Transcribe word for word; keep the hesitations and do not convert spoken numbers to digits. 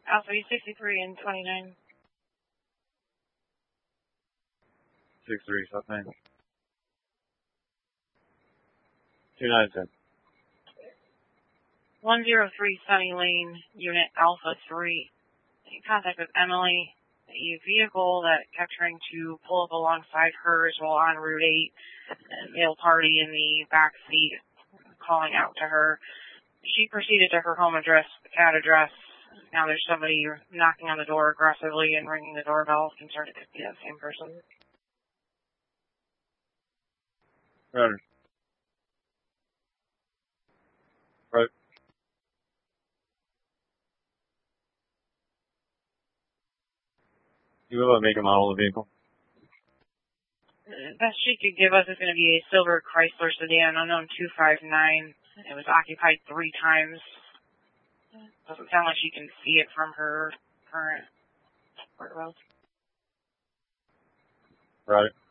Alpha sixty-three and twenty-nine. six three, South nine. two nine ten. one oh three Sunny Lane, Unit Alpha three. In contact with Emily. A vehicle that kept trying to pull up alongside hers while on Route eight. A male party in the back seat calling out to her. She proceeded to her home address, the cat address. Now there's somebody knocking on the door aggressively and ringing the doorbell. Concerned it could be that same person. Roger. Right. You will make a model of the vehicle? The best she could give us is going to be a silver Chrysler sedan, unknown two five nine. It was occupied three times. Doesn't sound like she can see it from her current whereabouts. Right.